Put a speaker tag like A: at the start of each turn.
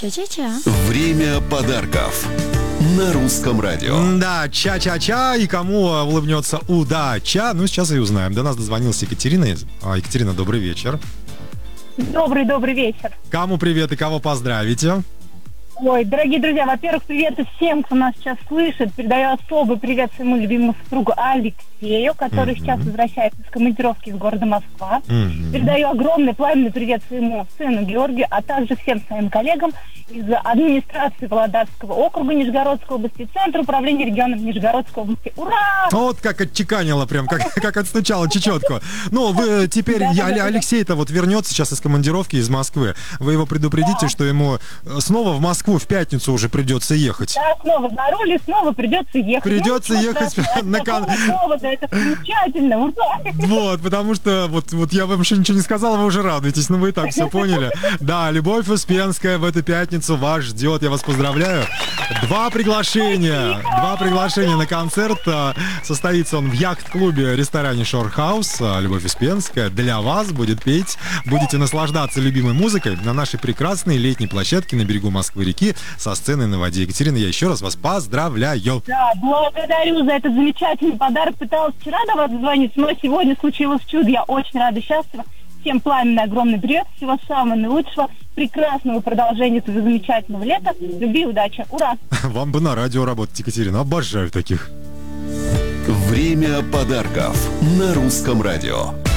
A: Ча-ча-ча.
B: Время подарков на русском радио.
C: Да, ча-ча-ча, и кому улыбнется удача? Ну, сейчас и узнаем. До нас дозвонилась Екатерина. Екатерина, добрый вечер.
D: Добрый вечер.
C: Кому привет и кого поздравите?
D: Ой, дорогие друзья, во-первых, привет и всем, кто нас сейчас слышит. Передаю особый привет своему любимому супругу Алексею, который сейчас возвращается с командировки из города Москва. Передаю огромный пламенный привет своему сыну Георгию, а также всем своим коллегам из администрации Володарского округа Нижегородской области, Центра управления регионом Нижегородской области. Ура!
C: Вот как отчеканила прям, как отстучала чечетку. Ну, вы теперь, Алексей-то вот вернется сейчас из командировки из Москвы. Вы его предупредите, что ему снова в Москву в пятницу уже придется ехать.
D: Да, снова за руль и снова придется ехать.
C: Придется ехать на
D: это замечательно, ура!
C: Вот, потому что вот я вам еще ничего не сказал, вы уже радуетесь, но вы и так все поняли. Да, Любовь Успенская в эту пятницу вас ждет, я вас поздравляю. Два приглашения на концерт. Состоится он в яхт-клубе, ресторане Шорхаус. Любовь Успенская для вас будет петь. Будете наслаждаться любимой музыкой на нашей прекрасной летней площадке на берегу Москвы-реки со сценой на воде. Екатерина, я еще раз вас поздравляю.
D: Да, благодарю за этот замечательный подарок. Пыталась вчера до вас звонить, но сегодня случилось чудо. Я очень рада, счастлива. Всем пламенный огромный привет, всего самого наилучшего, прекрасного продолжения этого замечательного лета. Любви, удачи, ура!
C: Вам бы на радио работать, Екатерина, обожаю таких.
B: Время подарков на русском радио.